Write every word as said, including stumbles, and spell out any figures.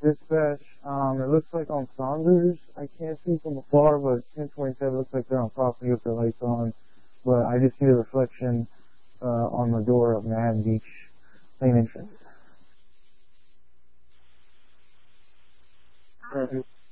Dispatch, um, it looks like on Saunders. I can't see from afar, but ten twenty-seven looks like they're on property with their lights on. But I just see the reflection uh, on the door of Manhattan Beach main entrance. Perfect.